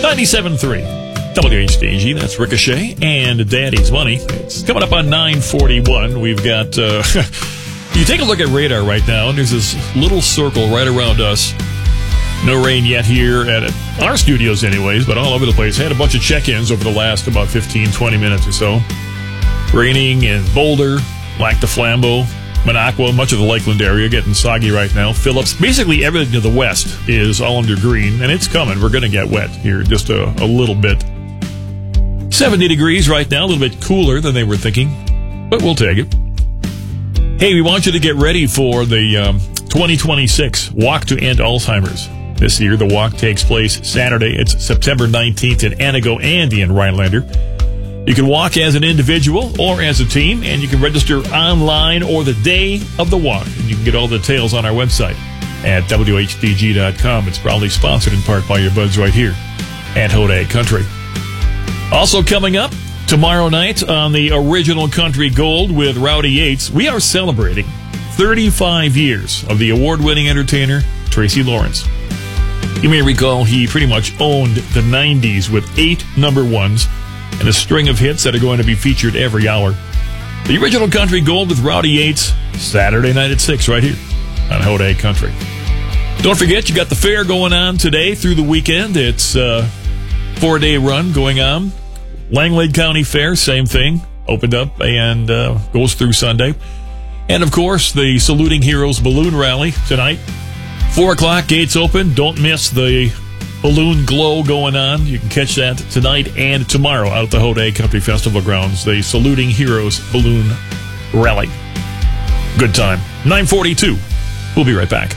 97.3 WHDG, that's Ricochet and Daddy's Money. It's coming up on 9:41. We've got, you take a look at radar right now, and there's this little circle right around us. No rain yet here at our studios anyways, but all over the place. Had a bunch of check-ins over the last about 15, 20 minutes or so. Raining in Boulder, Lac du Flambeau, Minocqua, much of the Lakeland area getting soggy right now. Phillips, basically everything to the west is all under green, and it's coming. We're going to get wet here just a little bit. 70 degrees right now, a little bit cooler than they were thinking, but we'll take it. Hey, we want you to get ready for the 2026 Walk to End Alzheimer's. This year, the walk takes place Saturday. It's September 19th in Anago and in Rhinelander. You can walk as an individual or as a team, and you can register online or the day of the walk. And you can get all the details on our website at WHDG.com. It's probably sponsored in part by your buds right here at Hodag Country. Also coming up tomorrow night on the Original Country Gold with Rowdy Yates, we are celebrating 35 years of the award-winning entertainer Tracy Lawrence. You may recall he pretty much owned the 90s with 8 number ones and a string of hits that are going to be featured every hour. The Original Country Gold with Rowdy Yates, Saturday night at 6 right here on Hodag Country. Don't forget, you got the fair going on today through the weekend. It's a 4-day run going on. Langlade County Fair, same thing, opened up and goes through Sunday. And, of course, the Saluting Heroes Balloon Rally tonight. 4 o'clock, gates open. Don't miss the balloon glow going on. You can catch that tonight and tomorrow out at the Hodag Country Festival grounds. The Saluting Heroes Balloon Rally. Good time. 9:42. We'll be right back.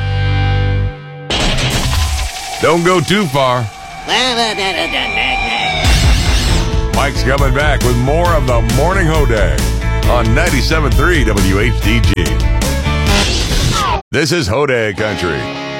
Don't go too far. Mike's coming back with more of the Morning Hodag on 97.3 WHDG. This is Hodag Country.